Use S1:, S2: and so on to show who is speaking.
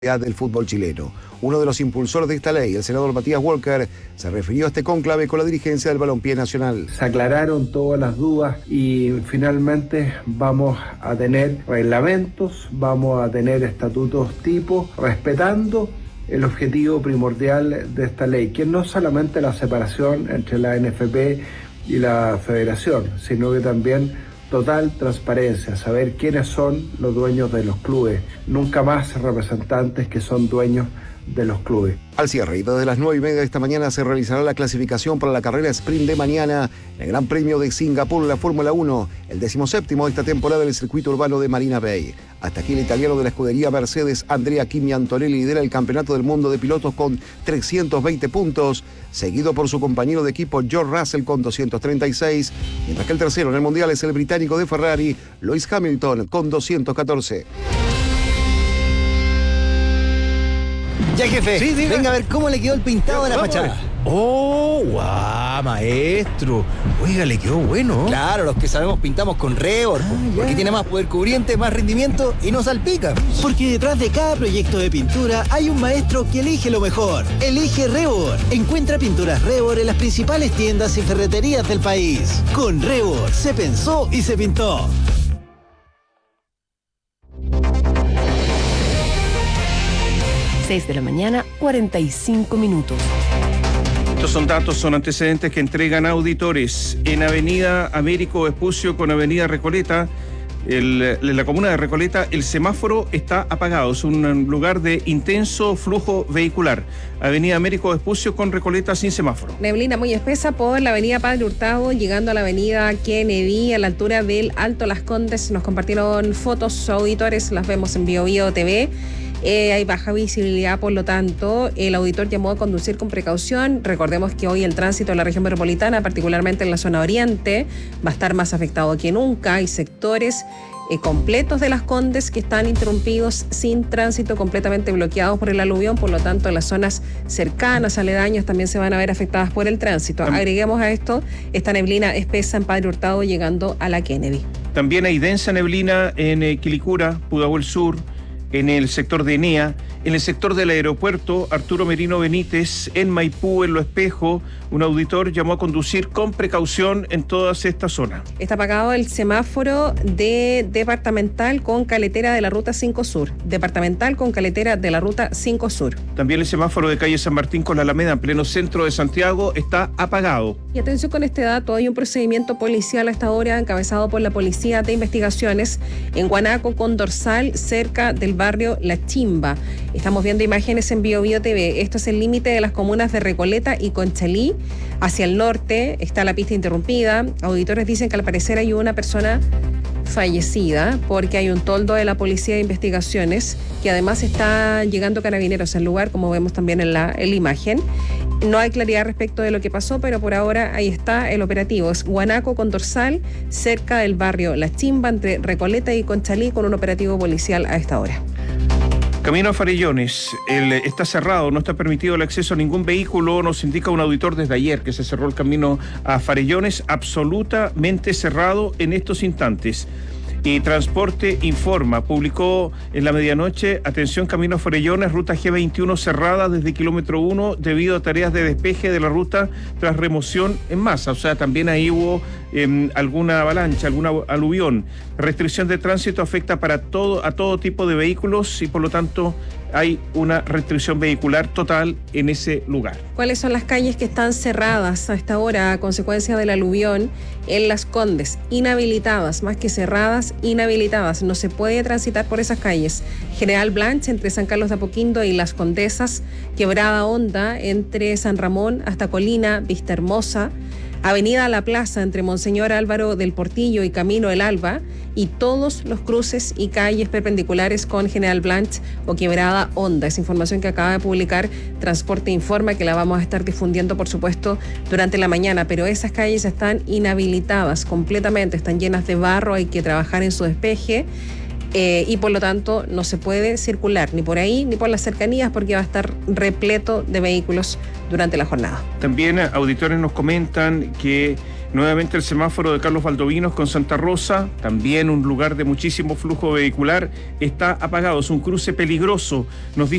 S1: del fútbol chileno. Uno de los impulsores de esta ley, el senador Matías Walker, se refirió a este cónclave con la dirigencia del balompié nacional.
S2: Se aclararon todas las dudas y finalmente vamos a tener reglamentos, vamos a tener estatutos tipo, respetando el objetivo primordial de esta ley, que no solamente la separación entre la NFP y la federación, sino que también total transparencia, saber quiénes son los dueños de los clubes, nunca más representantes que son dueños de los clubes.
S1: Al cierre y desde las 9:30 de esta mañana se realizará la clasificación para la carrera sprint de mañana en el Gran Premio de Singapur, la Fórmula 1, el 17º de esta temporada del circuito urbano de Marina Bay. Hasta aquí el italiano de la escudería Mercedes, Andrea Kimi Antonelli, lidera el Campeonato del Mundo de Pilotos con 320 puntos, seguido por su compañero de equipo George Russell con 236, mientras que el tercero en el Mundial es el británico de Ferrari, Lewis Hamilton, con 214.
S3: Ya, jefe,
S4: sí,
S3: venga a ver cómo le quedó el pintado de la fachada.
S4: ¡Oh, guau, maestro! Oiga, le quedó bueno.
S3: Claro, los que sabemos pintamos con Rebord, porque tiene más poder cubriente, más rendimiento y no salpica. Porque detrás de cada proyecto de pintura hay un maestro que elige lo mejor. Elige Rebord. Encuentra pinturas Rebord en las principales tiendas y ferreterías del país. Con Rebord se pensó y se pintó.
S5: 6 de la mañana, 45 minutos.
S6: Estos son datos, son antecedentes que entregan auditores. En Avenida Américo Vespucio con Avenida Recoleta, en la comuna de Recoleta, el semáforo está apagado. Es un lugar de intenso flujo vehicular. Avenida Américo Vespucio con Recoleta sin semáforo.
S7: Neblina muy espesa por la avenida Padre Hurtado, llegando a la avenida Kennedy, a la altura del Alto Las Condes. Nos compartieron fotos auditores, las vemos en BioBio TV. Hay baja visibilidad, por lo tanto, el auditor llamó a conducir con precaución. Recordemos que hoy el tránsito en la región metropolitana, particularmente en la zona oriente, va a estar más afectado que nunca. Hay sectores completos de Las Condes que están interrumpidos sin tránsito, completamente bloqueados por el aluvión, por lo tanto las zonas cercanas, aledañas, también se van a ver afectadas por el tránsito. Agreguemos a esto esta neblina espesa en Padre Hurtado llegando a la Kennedy.
S6: También hay densa neblina en Quilicura, Pudahuel Sur, en el sector de Enea, en el sector del aeropuerto Arturo Merino Benítez, en Maipú, en Lo Espejo. Un auditor llamó a conducir con precaución en todas estas zonas.
S7: Está apagado el semáforo de departamental con caletera de la ruta 5 Sur. Departamental con caletera de la ruta 5 Sur.
S6: También el semáforo de calle San Martín con la Alameda en pleno centro de Santiago está apagado.
S7: Y atención con este dato, hay un procedimiento policial a esta hora encabezado por la Policía de Investigaciones en Guanaco con Dorsal, cerca del barrio La Chimba. Estamos viendo imágenes en BioBio TV. Esto es el límite de las comunas de Recoleta y Conchalí. Hacia el norte está la pista interrumpida. Auditores dicen que al parecer hay una persona fallecida porque hay un toldo de la Policía de Investigaciones que además está llegando carabineros al lugar, como vemos también en la imagen. No hay claridad respecto de lo que pasó, pero por ahora ahí está el operativo. Es Guanaco con Dorsal, cerca del barrio La Chimba, entre Recoleta y Conchalí, con un operativo policial a esta hora.
S6: Camino a Farellones, está cerrado, no está permitido el acceso a ningún vehículo, nos indica un auditor desde ayer que se cerró el camino a Farellones, absolutamente cerrado en estos instantes. Y Transporte informa, publicó en la medianoche, atención Camino a Farellones, ruta G21 cerrada desde kilómetro 1 debido a tareas de despeje de la ruta tras remoción en masa. O sea, también ahí hubo alguna avalancha, alguna aluvión. Restricción de tránsito afecta a todo tipo de vehículos y por lo tanto hay una restricción vehicular total en ese lugar.
S7: ¿Cuáles son las calles que están cerradas a esta hora a consecuencia del aluvión en Las Condes? Inhabilitadas, más que cerradas, inhabilitadas. No se puede transitar por esas calles. General Blanche entre San Carlos de Apoquindo y Las Condesas, Quebrada Honda entre San Ramón hasta Colina, Vista Hermosa, Avenida La Plaza entre Monseñor Álvaro del Portillo y Camino El Alba, y todos los cruces y calles perpendiculares con General Blanche o Quebrada Honda. Es información que acaba de publicar Transporte Informa, que la vamos a estar difundiendo, por supuesto, durante la mañana, pero esas calles están inhabilitadas completamente, están llenas de barro, hay que trabajar en su despeje. y por lo tanto no se puede circular ni por ahí ni por las cercanías porque va a estar repleto de vehículos durante la jornada.
S6: También auditores nos comentan que nuevamente el semáforo de Carlos Valdovinos con Santa Rosa, también un lugar de muchísimo flujo vehicular, está apagado, es un cruce peligroso, nos dice